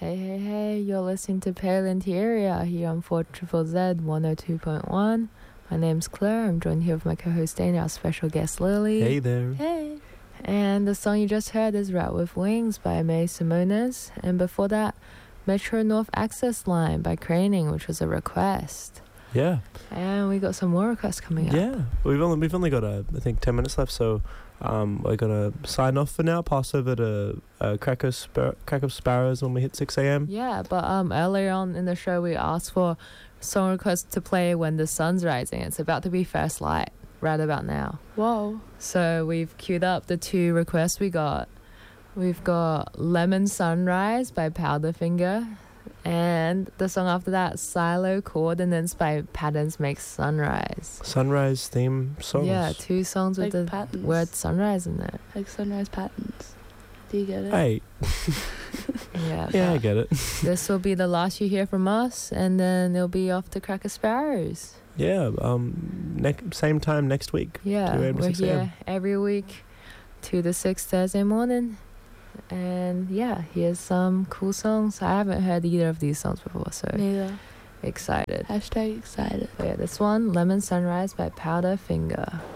Hey, hey, hey, you're listening to Pale Interior here on 4ZZZ 102.1. My name's Claire. I'm joined here with my co-host Dana, our special guest Lily. Hey there. Hey. And the song you just heard is Rat with Wings by May Simonis. And before that, Metro North Access Line by Craning, which was a request. Yeah. And we got some more requests coming up. Yeah. We've only got, I think, 10 minutes left, so we're going to sign off for now, pass over to Crack of Sparrows when we hit 6 a.m. Yeah, but earlier on in the show, we asked for song requests to play when the sun's rising. It's about to be first light right about now. Whoa. So we've queued up the two requests we got. We've got Lemon Sunrise by Powderfinger, and the song after that, Silo Coordinates by Patterns Makes Sunrise. Sunrise theme songs. Yeah, two songs with Like the patterns. word sunrise in it. Like sunrise patterns. Do you get it? Hey. Yeah, Yeah, I but get it. this will be the last you hear from us, and then it'll be off to Cracker Sparrows. Yeah. Same time next week. Yeah, 2 a.m. to we're 6 a.m. here every week, 2 to 6 Thursday morning. And yeah, here's some cool songs. I haven't heard either of these songs before, so Neither. excited. Hashtag excited. But yeah, this one, Lemon Sunrise by Powderfinger.